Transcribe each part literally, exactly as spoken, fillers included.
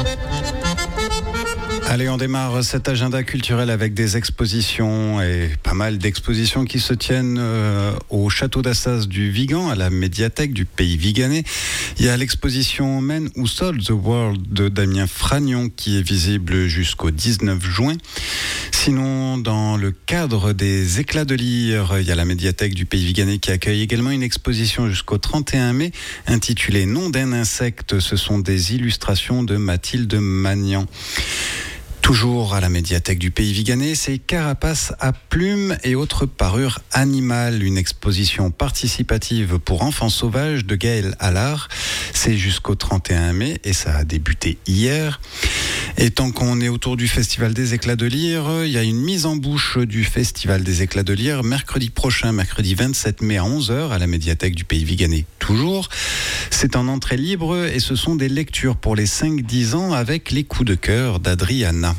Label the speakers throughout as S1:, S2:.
S1: Allez, on démarre cet agenda culturel avec des expositions et pas mal d'expositions qui se tiennent euh, au château d'Assas du Vigan, à la médiathèque du pays viganais. Il y a l'exposition Men Who Sold the World de Damien Fragnon qui est visible jusqu'au dix-neuf juin. Sinon, dans le cadre des éclats de lire, il y a la médiathèque du pays viganais qui accueille également une exposition jusqu'au trente et un mai intitulée Nom d'un insecte. Ce sont des illustrations de Mathilde Magnan. Toujours à la médiathèque du pays viganais, c'est Carapace à plumes et autres parures animales, une exposition participative pour enfants sauvages de Gaël Allard. C'est jusqu'au trente et un mai et ça a débuté hier. Et tant qu'on est autour du Festival des éclats de lire, il y a une mise en bouche du Festival des éclats de lire mercredi prochain, mercredi vingt-sept mai à onze heures à la médiathèque du pays viganais. Toujours, c'est en entrée libre et ce sont des lectures pour les cinq dix ans avec les coups de cœur d'Adriana.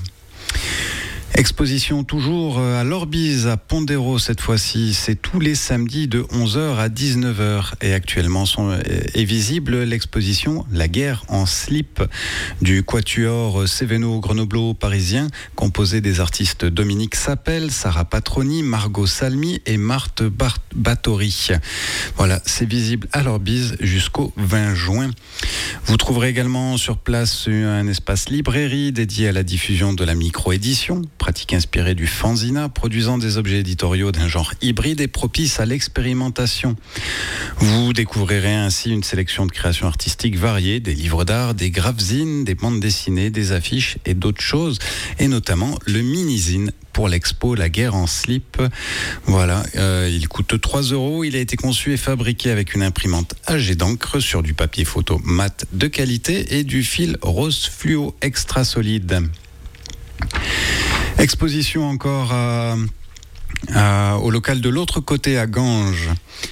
S1: Exposition toujours à l'Orbise à Pondéro cette fois-ci, c'est tous les samedis de onze heures à dix-neuf heures et actuellement sont, est visible l'exposition La guerre en slip du quatuor Céveno Grenoblo parisien composé des artistes Dominique Sapel, Sarah Patroni, Margot Salmi et Marthe Bart- Bathory. Voilà, c'est visible à l'Orbise jusqu'au vingt juin. Vous trouverez également sur place un espace librairie dédié à la diffusion de la micro-édition, pratique inspirée du fanzina, produisant des objets éditoriaux d'un genre hybride et propice à l'expérimentation. Vous découvrirez ainsi une sélection de créations artistiques variées, des livres d'art, des graphzines, des bandes dessinées, des affiches et d'autres choses, et notamment le mini-zine pour l'expo La guerre en slip. Voilà, euh, il coûte trois euros. Il a été conçu et fabriqué avec une imprimante à jet d'encre sur du papier photo mat de qualité et du fil rose fluo extra solide. Exposition encore à, à, au local de l'autre côté à Ganges.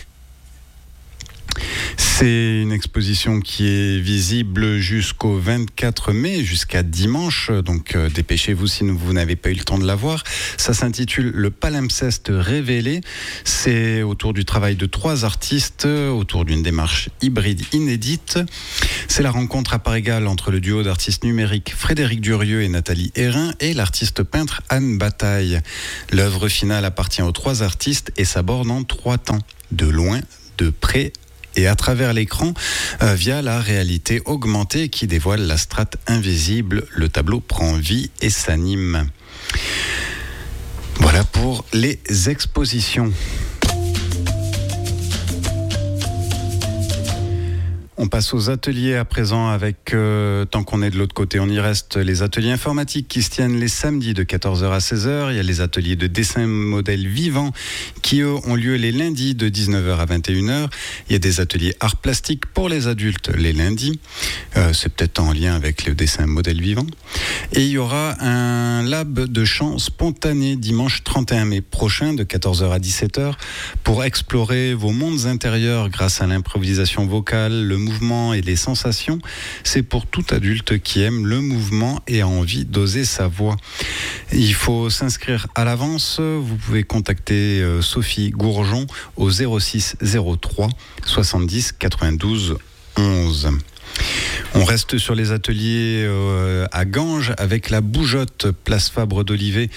S1: C'est une exposition qui est visible jusqu'au vingt-quatre mai, jusqu'à dimanche. Donc euh, dépêchez-vous si vous n'avez pas eu le temps de la voir. Ça s'intitule Le palimpseste révélé. C'est autour du travail de trois artistes, autour d'une démarche hybride inédite. C'est la rencontre à part égale entre le duo d'artistes numériques Frédéric Durieux et Nathalie Hérin et l'artiste peintre Anne Bataille. L'œuvre finale appartient aux trois artistes et s'aborde en trois temps, de loin, de près et à travers l'écran euh, via la réalité augmentée qui dévoile la strate invisible. Le tableau prend vie et s'anime. Voilà pour les expositions. On passe aux ateliers à présent avec, euh, tant qu'on est de l'autre côté, on y reste, les ateliers informatiques qui se tiennent les samedis de quatorze heures à seize heures. Il y a les ateliers de dessin modèle vivant qui eux, ont lieu les lundis de dix-neuf heures à vingt et une heures. Il y a des ateliers art plastique pour les adultes les lundis. Euh, c'est peut-être en lien avec le dessin modèle vivant. Et il y aura un lab de chant spontané dimanche trente et un mai prochain de quatorze heures à dix-sept heures pour explorer vos mondes intérieurs grâce à l'improvisation vocale, le mouvement et les sensations. C'est pour tout adulte qui aime le mouvement et a envie d'oser sa voix. Il faut s'inscrire à l'avance. Vous pouvez contacter Sophie Gourjon au zéro six zéro trois soixante-dix quatre-vingt-douze onze. On reste sur les ateliers euh, à Ganges avec la Bougeotte, place Fabre d'Olivet,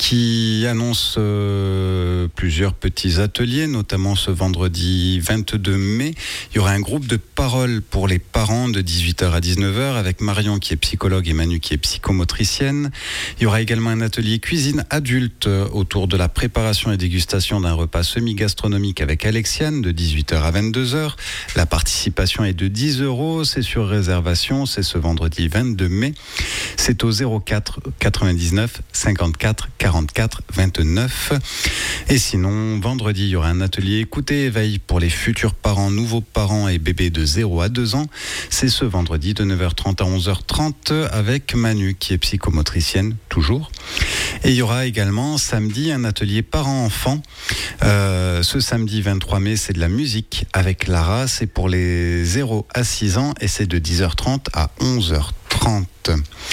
S1: qui annonce euh, plusieurs petits ateliers, notamment ce vendredi vingt-deux mai. Il y aura un groupe de parole pour les parents de dix-huit heures à dix-neuf heures avec Marion qui est psychologue et Manu qui est psychomotricienne. Il y aura également un atelier cuisine adulte autour de la préparation et dégustation d'un repas semi-gastronomique avec Alexiane de dix-huit heures à vingt-deux heures. La participation est de dix euros, c'est sur réservation, c'est ce vendredi vingt-deux mai. C'est au zéro quatre quatre-vingt-dix-neuf cinquante-quatre quarante-quatre vingt-neuf. Et sinon, vendredi, il y aura un atelier écoute et éveil pour les futurs parents, nouveaux parents et bébés de zéro à deux ans. C'est ce vendredi de neuf heures trente à onze heures trente avec Manu qui est psychomotricienne, toujours. Et il y aura également samedi un atelier parents-enfants. Euh, ce samedi vingt-trois mai, c'est de la musique avec Lara. C'est pour les zéro à six ans et c'est de dix heures trente à onze heures trente.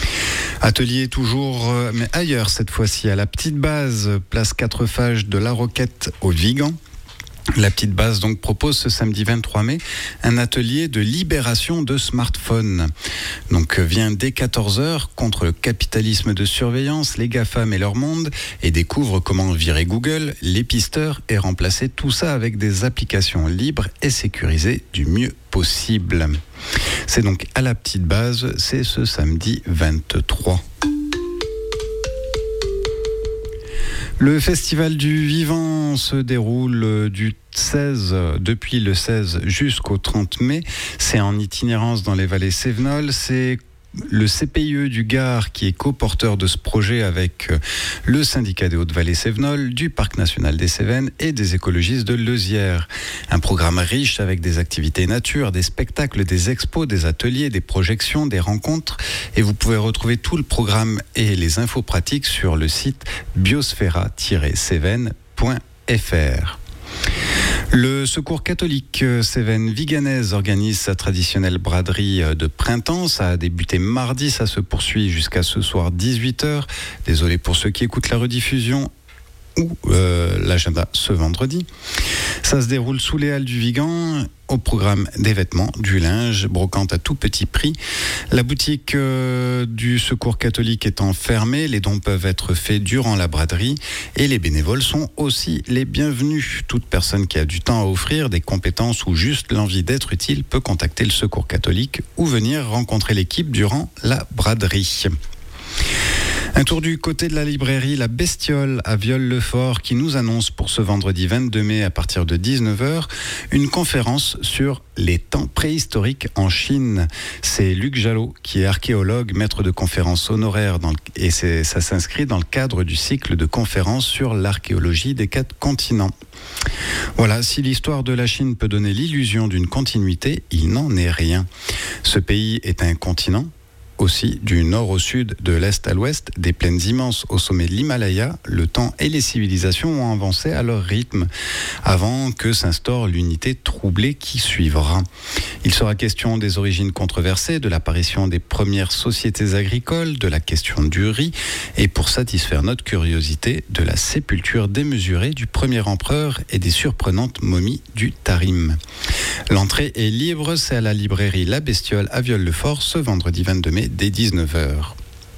S1: Atelier toujours, mais ailleurs cette fois-ci, à la petite base, place quatre Fages de la Roquette au Vigan. La Petite Base donc propose ce samedi vingt-trois mai un atelier de libération de smartphones. Donc vient dès quatorze heures contre le capitalisme de surveillance, les GAFAM et leur monde, et découvre comment virer Google, les pisteurs, et remplacer tout ça avec des applications libres et sécurisées du mieux possible. C'est donc à La Petite Base, c'est ce samedi vingt-trois. Le Festival du Vivant se déroule du seize, depuis le seize jusqu'au trente mai. C'est en itinérance dans les vallées cévenoles. C'est le C P I E du Gard qui est coporteur de ce projet avec le syndicat des Hautes-Vallées Cévenols, du Parc national des Cévennes et des écologistes de Leuzière. Un programme riche avec des activités nature, des spectacles, des expos, des ateliers, des projections, des rencontres. Et vous pouvez retrouver tout le programme et les infos pratiques sur le site biosphera tiret cévennes point f r. Le Secours catholique Cévennes-Viganaise organise sa traditionnelle braderie de printemps. Ça a débuté mardi, ça se poursuit jusqu'à ce soir dix-huit heures. Désolé pour ceux qui écoutent la rediffusion ou euh, l'agenda ce vendredi. Ça se déroule sous les halles du Vigan, au programme des vêtements, du linge, brocante à tout petit prix. La boutique euh, du Secours catholique étant fermée, les dons peuvent être faits durant la braderie et les bénévoles sont aussi les bienvenus. Toute personne qui a du temps à offrir, des compétences ou juste l'envie d'être utile peut contacter le Secours catholique ou venir rencontrer l'équipe durant la braderie. Un tour du côté de la librairie La Bestiole à Viol-le-Fort qui nous annonce pour ce vendredi vingt-deux mai à partir de dix-neuf heures une conférence sur les temps préhistoriques en Chine. C'est Luc Jalot qui est archéologue, maître de conférences honoraire dans le, et c'est, ça s'inscrit dans le cadre du cycle de conférences sur l'archéologie des quatre continents. Voilà, si l'histoire de la Chine peut donner l'illusion d'une continuité, il n'en est rien. Ce pays est un continent, aussi du nord au sud, de l'est à l'ouest, des plaines immenses au sommet de l'Himalaya, le temps et les civilisations ont avancé à leur rythme avant que s'instaure l'unité troublée qui suivra. Il sera question des origines controversées, de l'apparition des premières sociétés agricoles, de la question du riz et, pour satisfaire notre curiosité, de la sépulture démesurée du premier empereur et des surprenantes momies du Tarim. L'entrée est libre, c'est à la librairie La Bestiole à Viol-le-Fort ce vendredi vingt-deux mai dès dix-neuf heures.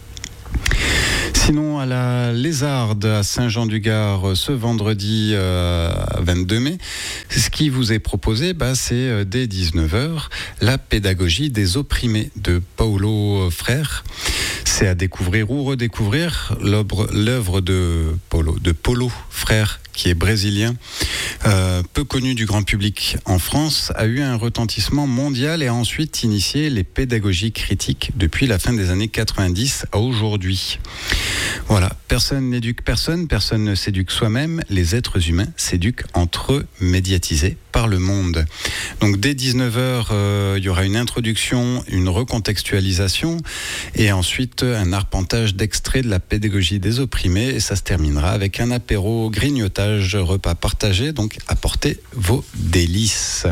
S1: Sinon, à la Lézarde, à Saint-Jean-du-Gard, ce vendredi euh, vingt-deux mai, ce qui vous est proposé, bah, c'est euh, dès dix-neuf heures, la pédagogie des opprimés de Paulo Freire. C'est à découvrir ou redécouvrir l'œuvre, l'œuvre de Paulo, de Paulo Freire, qui est brésilien, euh, peu connu du grand public en France, a eu un retentissement mondial et a ensuite initié les pédagogies critiques depuis la fin des années quatre-vingt-dix à aujourd'hui. Voilà, personne n'éduque personne, personne ne s'éduque soi-même, les êtres humains s'éduquent entre eux, médiatisés par le monde. Donc dès dix-neuf heures, euh, il y aura une introduction, une recontextualisation et ensuite un arpentage d'extraits de la pédagogie des opprimés et ça se terminera avec un apéro grignotage, repas partagé, donc apportez vos délices.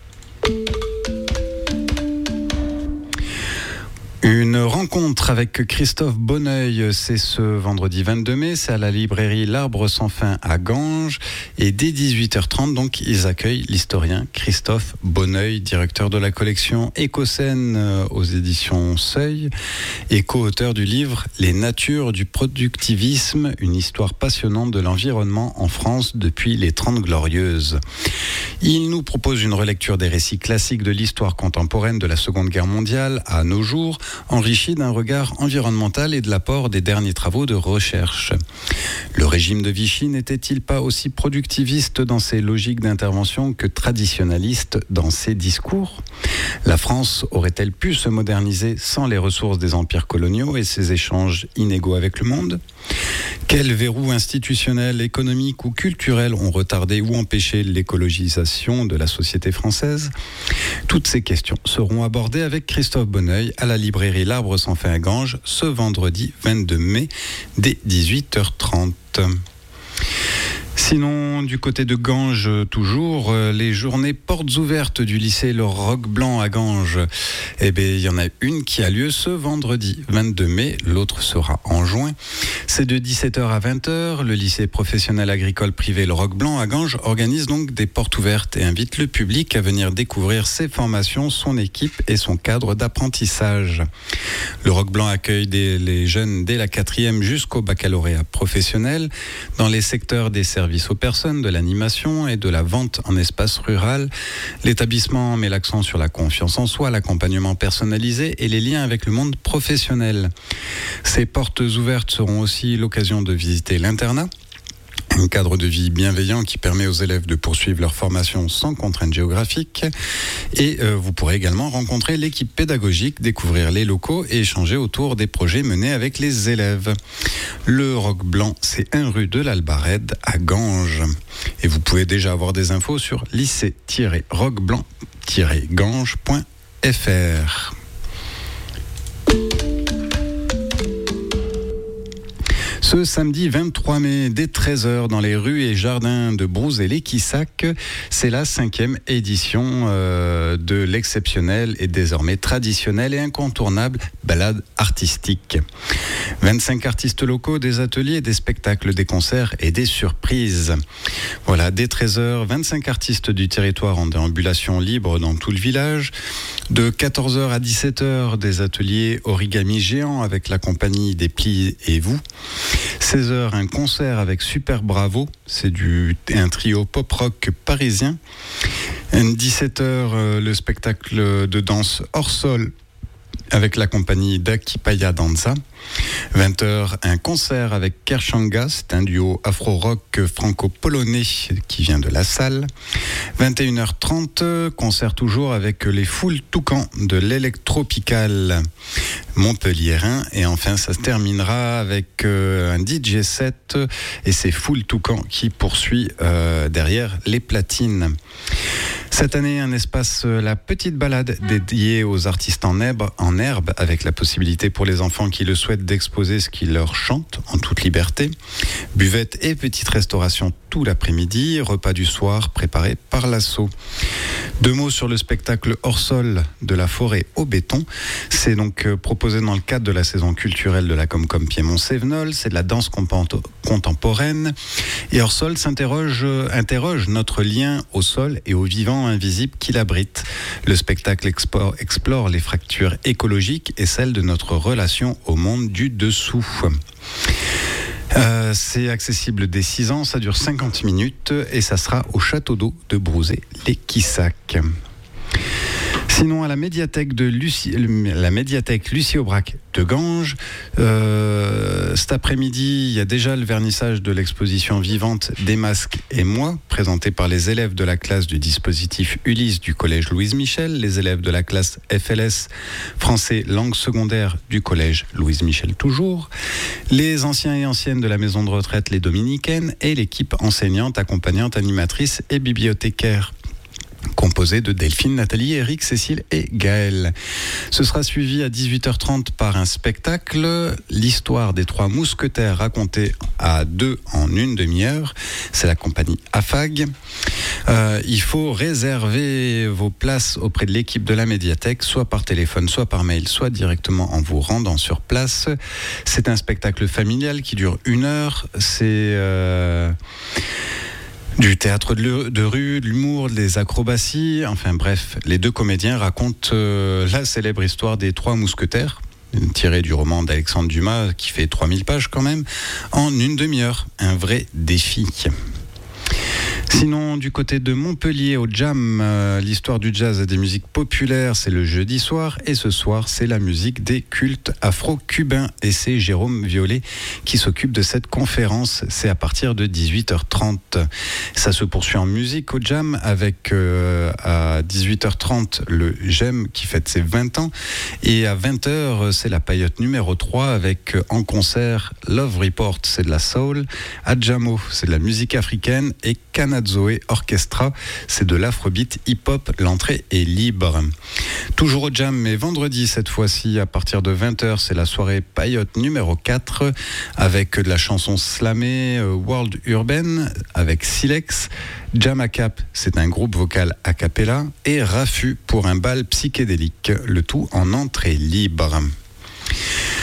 S1: Une rencontre avec Christophe Bonneuil, c'est ce vendredi vingt-deux mai, c'est à la librairie L'Arbre sans fin à Ganges et dès dix-huit heures trente, donc ils accueillent l'historien Christophe Bonneuil, directeur de la collection Écocène aux éditions Seuil et co-auteur du livre Les natures du productivisme, une histoire passionnante de l'environnement en France depuis les Trente Glorieuses. Il nous propose une relecture des récits classiques de l'histoire contemporaine de la Seconde Guerre mondiale à nos jours, enrichi d'un regard environnemental et de l'apport des derniers travaux de recherche. Le régime de Vichy n'était-il pas aussi productiviste dans ses logiques d'intervention que traditionnaliste dans ses discours ? La France aurait-elle pu se moderniser sans les ressources des empires coloniaux et ses échanges inégaux avec le monde ? Quels verrous institutionnels, économiques ou culturels ont retardé ou empêché l'écologisation de la société française ? Toutes ces questions seront abordées avec Christophe Bonneuil à la librairie L'Arbre sans fin à Ganges ce vendredi vingt-deux mai dès dix-huit heures trente. Sinon, du côté de Ganges, toujours, les journées portes ouvertes du lycée Le Roc Blanc à Ganges. Eh bien, il y en a une qui a lieu ce vendredi vingt-deux mai, l'autre sera en juin. C'est de dix-sept heures à vingt heures. Le lycée professionnel agricole privé Le Roc Blanc à Ganges organise donc des portes ouvertes et invite le public à venir découvrir ses formations, son équipe et son cadre d'apprentissage. Le Roc Blanc accueille des, les jeunes dès la quatrième jusqu'au baccalauréat professionnel dans les secteurs des services aux personnes, de l'animation et de la vente en espace rural. L'établissement met l'accent sur la confiance en soi, l'accompagnement personnalisé et les liens avec le monde professionnel. Ces portes ouvertes seront aussi l'occasion de visiter l'internat, un cadre de vie bienveillant qui permet aux élèves de poursuivre leur formation sans contraintes géographiques. Et euh, vous pourrez également rencontrer l'équipe pédagogique, découvrir les locaux et échanger autour des projets menés avec les élèves. Le Roc Blanc, c'est un rue de l'Albarède à Ganges. Et vous pouvez déjà avoir des infos sur lycée tiret roc blanc tiret ganges point f r. Ce samedi vingt-trois mai, dès treize heures, dans les rues et jardins de Brousse et l'Équissac, c'est la cinquième édition euh, de l'exceptionnelle et désormais traditionnelle et incontournable balade artistique. vingt-cinq artistes locaux, des ateliers, des spectacles, des concerts et des surprises. Voilà, dès treize heures, vingt-cinq artistes du territoire en déambulation libre dans tout le village. De quatorze heures à dix-sept heures, des ateliers origami géants avec la compagnie des Plis et vous. seize heures, un concert avec Super Bravo, c'est du, un trio pop-rock parisien. dix-sept heures, le spectacle de danse hors sol avec la compagnie d'Akipaya Danza. vingt heures, un concert avec Kershanga, c'est un duo afro-rock franco-polonais qui vient de la salle. vingt et une heures trente, concert toujours avec les Foules Toucan de l'électropical montpelliérain. Et enfin, ça se terminera avec euh, un D J set et c'est Foules Toucan qui poursuit euh, derrière les platines. Cette année, un espace euh, La Petite Balade dédié aux artistes en herbe, en herbe, avec la possibilité pour les enfants qui le souhaitent d'exposer ce qu'ils leur chantent en toute liberté. Buvette et petite restauration tout l'après-midi, repas du soir préparé par l'assaut. Deux mots sur le spectacle hors sol de la forêt au béton. C'est donc euh, proposé dans le cadre de la saison culturelle de la Comcom Piémont-Sévenol. C'est de la danse contemporaine. Et hors sol s'interroge interroge notre lien au sol et au vivant invisible qui l'abrite. Le spectacle explore, explore les fractures écologiques et celles de notre relation au monde du dessous. Euh, c'est accessible dès six ans, ça dure cinquante minutes et ça sera au château d'eau de Brouzé-les-Quissac. Sinon, à la médiathèque de Lucie, la médiathèque Lucie Aubrac de Ganges, euh, cet après-midi, il y a déjà le vernissage de l'exposition vivante Des masques et moi, présentée par les élèves de la classe du dispositif Ulysse du collège Louise Michel, les élèves de la classe F L S français langue secondaire du collège Louise Michel toujours, les anciens et anciennes de la maison de retraite Les Dominicaines et l'équipe enseignante, accompagnante, animatrice et bibliothécaire, composé de Delphine, Nathalie, Eric, Cécile et Gaël. Ce sera suivi à dix-huit heures trente par un spectacle, l'histoire des trois mousquetaires racontée à deux en une demi-heure. C'est la compagnie Afag. Euh, il faut réserver vos places auprès de l'équipe de la médiathèque, soit par téléphone, soit par mail, soit directement en vous rendant sur place. C'est un spectacle familial qui dure une heure. C'est... Euh Du théâtre de, de rue, de l'humour, des acrobaties, enfin bref, les deux comédiens racontent euh, la célèbre histoire des trois mousquetaires, tirée du roman d'Alexandre Dumas qui fait trois mille pages quand même, en une demi-heure. Un vrai défi. Sinon, du côté de Montpellier, au Jam, euh, l'histoire du jazz et des musiques populaires, c'est le jeudi soir. Et ce soir, c'est la musique des cultes afro-cubains. Et c'est Jérôme Violet qui s'occupe de cette conférence. C'est à partir de dix-huit heures trente. Ça se poursuit en musique au Jam avec euh, à dix-huit heures trente le Jem qui fête ses vingt ans. Et à vingt heures, c'est la paillote numéro trois avec euh, en concert Love Report, c'est de la soul. Adjamo, c'est de la musique africaine. Et Canada Zoé Orchestra, c'est de l'afrobeat hip-hop, l'entrée est libre. Toujours au Jam, mais vendredi cette fois-ci, à partir de vingt heures, c'est la soirée paillote numéro quatre, avec de la chanson slamée euh, World Urban, avec Silex, Jam A Cap, c'est un groupe vocal a cappella, et Rafu pour un bal psychédélique, le tout en entrée libre.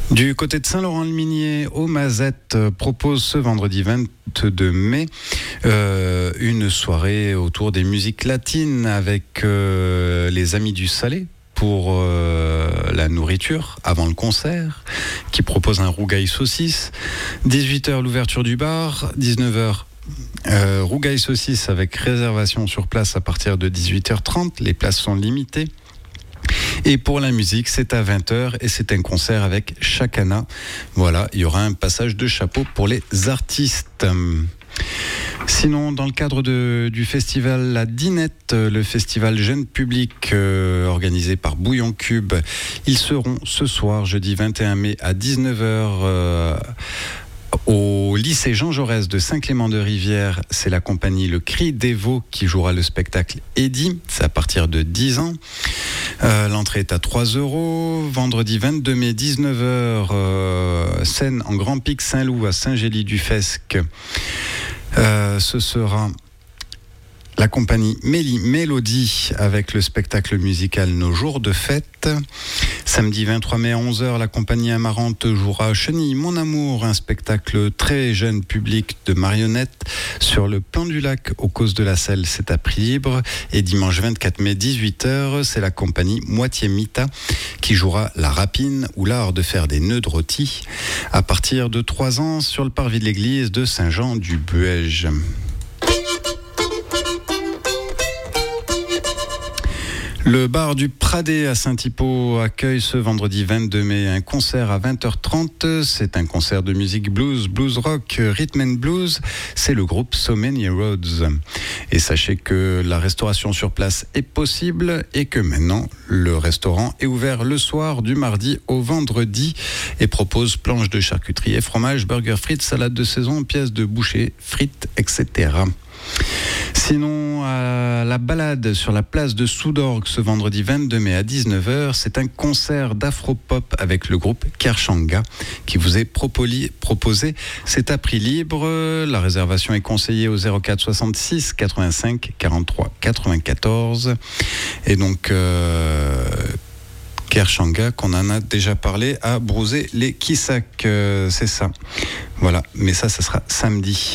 S1: Du côté de Saint-Laurent-le-Minier, au Mazette propose ce vendredi vingt-deux mai euh, une soirée autour des musiques latines avec euh, les Amis du Salé pour euh, la nourriture avant le concert, qui propose un rougail saucisse. dix-huit heures l'ouverture du bar, dix-neuf heures euh, rougail saucisse avec réservation sur place à partir de dix-huit heures trente. Les places sont limitées. Et pour la musique, c'est à vingt heures et c'est un concert avec Chacana. Voilà, il y aura un passage de chapeau pour les artistes. Sinon, dans le cadre de, du festival La Dinette, le festival jeune public euh, organisé par Bouillon Cube, ils seront ce soir, jeudi vingt et un mai à dix-neuf heures, euh, au lycée Jean Jaurès de Saint-Clément-de-Rivière. C'est la compagnie Le Cri des Veaux qui jouera le spectacle Eddie. C'est à partir de dix ans. Euh, l'entrée est à trois euros. Vendredi vingt-deux mai, dix-neuf heures, euh, scène en Grand Pic Saint-Loup à Saint-Gély-du-Fesque. Euh, ce sera la compagnie Mélie Mélodie avec le spectacle musical Nos Jours de Fête. Samedi vingt-trois mai à onze heures, la compagnie Amarante jouera Chenille Mon Amour, un spectacle très jeune public de marionnettes sur le plan du lac aux Causes de la Selle, c'est à prix libre. Et dimanche vingt-quatre mai, dix-huit heures, c'est la compagnie Moitié Mita qui jouera La Rapine ou l'art de faire des nœuds de rôti à partir de trois ans sur le parvis de l'église de Saint-Jean-du-Buège. Le bar du Pradet à Saint-Hypo accueille ce vendredi vingt-deux mai un concert à vingt heures trente. C'est un concert de musique blues, blues rock, rhythm and blues. C'est le groupe So Many Roads. Et sachez que la restauration sur place est possible et que maintenant le restaurant est ouvert le soir du mardi au vendredi et propose planches de charcuterie et fromage, burgers, frites, salade de saison, pièces de boucher, frites, et cetera. Sinon, à la balade sur la place de Soudorgue ce vendredi vingt-deux mai à dix-neuf heures, c'est un concert d'afro-pop avec le groupe Kershanga qui vous est propoli, proposé. C'est à prix libre. La réservation est conseillée au zéro quatre soixante-six quatre-vingt-cinq quarante-trois quatre-vingt-quatorze. Et donc... Euh Kershanga, qu'on en a déjà parlé à Brouzé-les-Quissac, euh, c'est ça. Voilà, mais ça, ça sera samedi.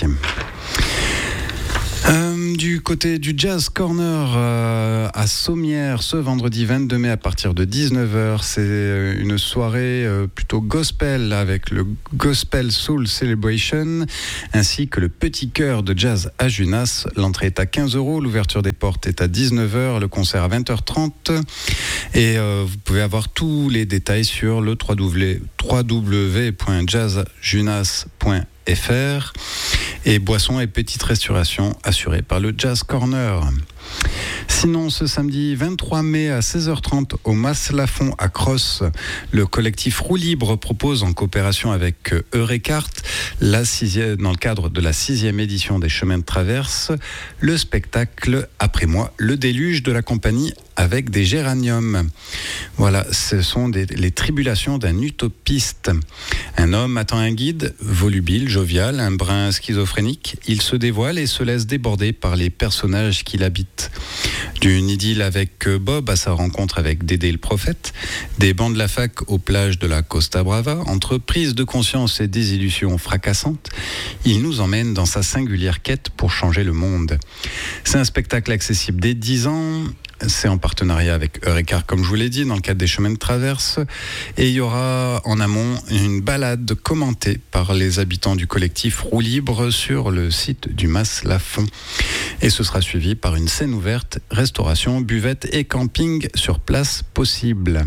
S1: Euh, du côté du Jazz Corner euh, à Sommières, ce vendredi vingt-deux mai à partir de dix-neuf heures, c'est une soirée euh, plutôt gospel avec le Gospel Soul Celebration ainsi que le Petit Chœur de Jazz à Junas. L'entrée est à quinze euros, l'ouverture des portes est à dix-neuf heures, le concert à vingt heures trente et euh, vous pouvez avoir tous les détails sur le w w w point jazz junas point f r. Et boissons et petites restaurations assurées par le Jazz Corner. Sinon, ce samedi vingt-trois mai à seize heures trente au Mas-Lafon à Cross, le collectif Roue Libre propose en coopération avec Eurecart, la sixième, dans le cadre de la sixième édition des Chemins de Traverse, le spectacle Après moi, le déluge de la compagnie avec des géraniums. Voilà, ce sont des, les tribulations d'un utopiste. Un homme attend un guide, volubile, jovial, un brin schizophrénique. Il se dévoile et se laisse déborder par les personnages qui l'habitent. D'une idylle avec Bob à sa rencontre avec Dédé le prophète, des bancs de la fac aux plages de la Costa Brava, entre prise de conscience et désillusions fracassantes, il nous emmène dans sa singulière quête pour changer le monde. C'est un spectacle accessible dès dix ans. C'est en partenariat avec Eurecart, comme je vous l'ai dit, dans le cadre des Chemins de Traverse. Et il y aura en amont une balade commentée par les habitants du collectif Roue Libre sur le site du Mas-Lafon. Et ce sera suivi par une scène ouverte, restauration, buvette et camping sur place possible.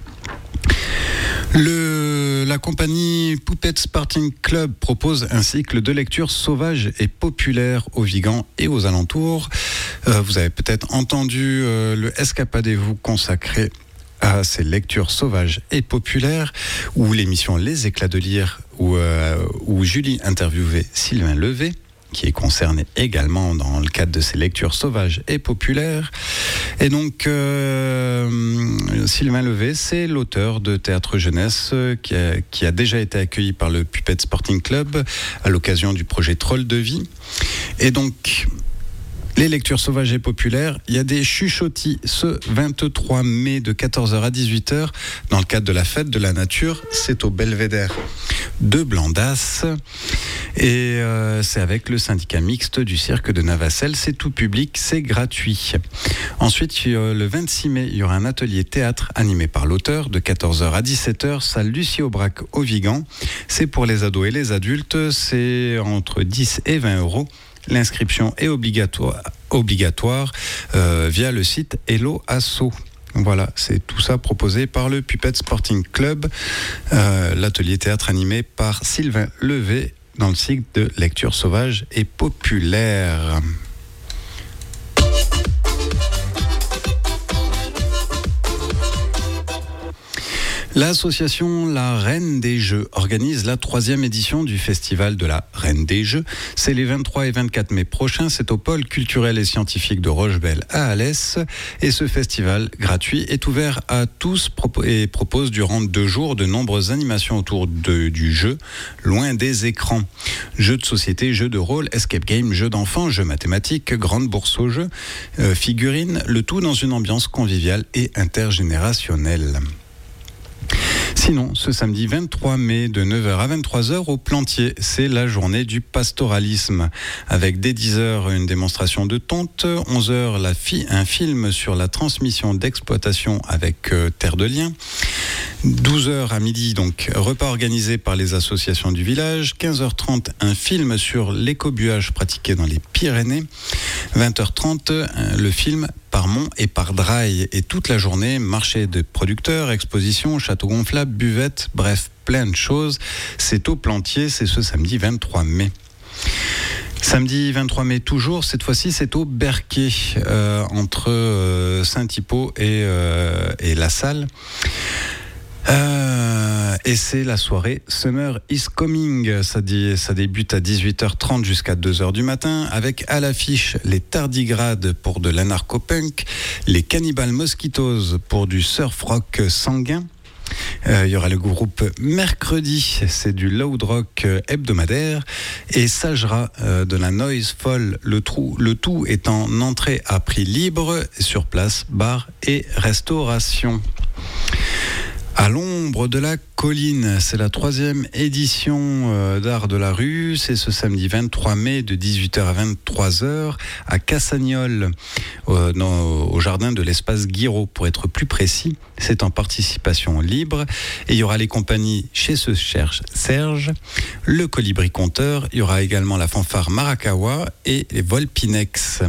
S1: Le, la compagnie Puppet Sporting Club propose un cycle de lecture sauvage et populaire au Vigan et aux alentours. Euh, vous avez peut-être entendu euh, le Escapadez-vous consacré à ces lectures sauvages et populaires, ou l'émission Les Éclats de lire, où, euh, où Julie interviewait Sylvain Levé, qui est concerné également dans le cadre de ces lectures sauvages et populaires. Et donc, euh, Sylvain Levé, c'est l'auteur de Théâtre Jeunesse euh, qui, a, qui a déjà été accueilli par le Puppet Sporting Club à l'occasion du projet Troll de vie. Et donc, Les lectures sauvages et populaires, il y a des chuchotis ce vingt-trois mai de quatorze heures à dix-huit heures dans le cadre de la fête de la nature. C'est au Belvédère de Blandas et euh, c'est avec le syndicat mixte du cirque de Navacelles. C'est tout public, c'est gratuit. Ensuite, euh, le vingt-six mai, il y aura un atelier théâtre animé par l'auteur de quatorze heures à dix-sept heures, salle Lucie Aubrac au Vigan. C'est pour les ados et les adultes, c'est entre dix et vingt euros. L'inscription est obligatoire, obligatoire euh, via le site Hello Asso. Voilà, c'est tout ça proposé par le Puppet Sporting Club, euh, l'atelier théâtre animé par Sylvain Levé dans le cycle de lecture sauvage et populaire. L'association La Reine des Jeux organise la troisième édition du festival de la Reine des Jeux. C'est les vingt-trois et vingt-quatre mai prochains. C'est au pôle culturel et scientifique de Rochebelle à Alès. Et ce festival gratuit est ouvert à tous et propose durant deux jours de nombreuses animations autour de, du jeu, loin des écrans. Jeux de société, jeux de rôle, escape game, jeux d'enfants, jeux mathématiques, grande bourse aux jeux, euh, figurines, le tout dans une ambiance conviviale et intergénérationnelle. Sinon, ce samedi vingt-trois mai de neuf heures à vingt-trois heures au Plantier, c'est la journée du pastoralisme. Avec dès dix heures une démonstration de tonte, onze heures la fi- un film sur la transmission d'exploitation avec euh, Terre de Liens, douze heures à midi, donc repas organisé par les associations du village, quinze heures trente un film sur l'écobuage pratiqué dans les Pyrénées, vingt heures trente le film Par Mont et par Draille, et toute la journée, marché de producteurs, expositions, château gonflable, buvette, bref, plein de choses. C'est au Plantier, c'est ce samedi vingt-trois mai. Samedi vingt-trois mai toujours, cette fois-ci c'est au Berquet, euh, entre euh, Saint-Hypo et, euh, et La Salle. Euh, et c'est la soirée Summer is Coming. Ça, dit, ça débute à dix-huit heures trente jusqu'à deux heures du matin, avec à l'affiche les Tardigrades pour de l'anarcho-punk, les Cannibal Mosquitoes pour du surf rock sanguin. Euh, il y aura le groupe Mercredi, c'est du loud rock hebdomadaire, et Sajra euh, de la noise folle. Le, trou, le tout est en entrée à prix libre, sur place, bar et restauration. À l'ombre de la colline, c'est la troisième édition d'Art de la rue. C'est ce samedi vingt-trois mai de dix-huit heures à vingt-trois heures à Cassagnol, euh, dans, au jardin de l'espace Guiraud, pour être plus précis. C'est en participation libre. Et il y aura les compagnies Chez ce cherche Serge, le Colibri Conteur. Il y aura également la fanfare Marakawa et les Volpinex.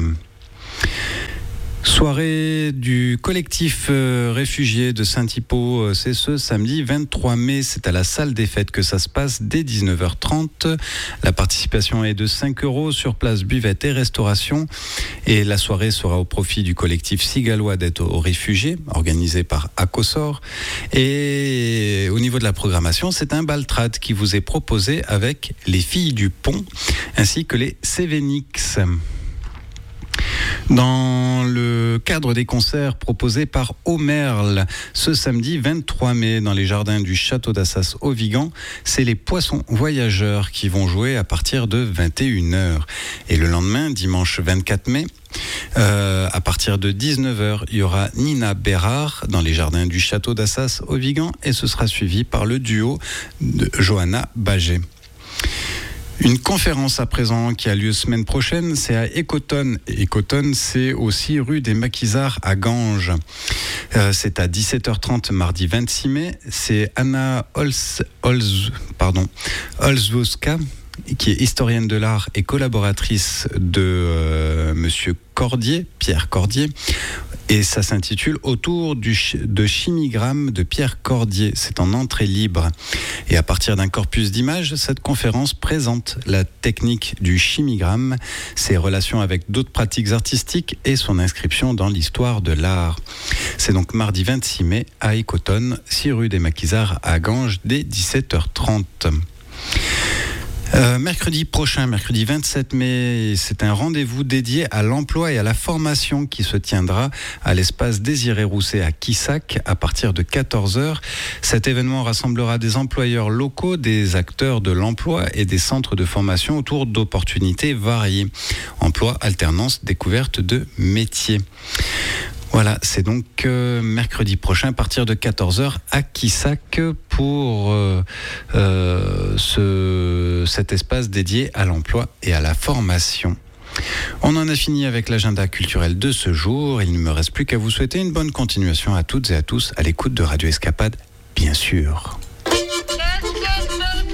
S1: Soirée du collectif euh, réfugié de Saint-Hypo, euh, c'est ce samedi vingt-trois mai, c'est à la salle des fêtes que ça se passe dès dix-neuf heures trente. La participation est de cinq euros, sur place buvette et restauration, et la soirée sera au profit du collectif Cigalois d'aide aux réfugiés, organisé par Acosor. Et au niveau de la programmation, c'est un baltrad qui vous est proposé avec les filles du pont ainsi que les Cévenix. Dans le cadre des concerts proposés par Omerle, ce samedi vingt-trois mai, dans les jardins du château d'Assas au Vigan, c'est les Poissons Voyageurs qui vont jouer à partir de vingt et une heures. Et le lendemain, dimanche vingt-quatre mai, euh, à partir de dix-neuf heures, il y aura Nina Bérard dans les jardins du château d'Assas au Vigan, et ce sera suivi par le duo de Johanna Baget. Une conférence à présent qui a lieu semaine prochaine, c'est à Écotone. Écotone, c'est aussi rue des Maquisards à Ganges. Euh, c'est à dix-sept heures trente mardi vingt-six mai. C'est Anna Holz, Holz, pardon, Holzwowska, qui est historienne de l'art et collaboratrice de euh, Monsieur Cordier, Pierre Cordier. Et ça s'intitule « Autour du ch- de Chimigramme de Pierre Cordier ». C'est en entrée libre. Et à partir d'un corpus d'images, cette conférence présente la technique du chimigramme, ses relations avec d'autres pratiques artistiques et son inscription dans l'histoire de l'art. C'est donc mardi vingt-six mai à Écotone, six rue des Maquisards à Ganges, dès dix-sept heures trente. Euh, mercredi prochain, mercredi vingt-sept mai, c'est un rendez-vous dédié à l'emploi et à la formation qui se tiendra à l'espace Désiré Rousset à Quissac à partir de quatorze heures. Cet événement rassemblera des employeurs locaux, des acteurs de l'emploi et des centres de formation autour d'opportunités variées. Emploi, alternance, découverte de métiers. Voilà, c'est donc euh, mercredi prochain à partir de quatorze heures à Quissac pour euh, euh, ce, cet espace dédié à l'emploi et à la formation. On en a fini avec l'agenda culturel de ce jour. Il ne me reste plus qu'à vous souhaiter une bonne continuation à toutes et à tous à l'écoute de Radio Escapade, bien sûr.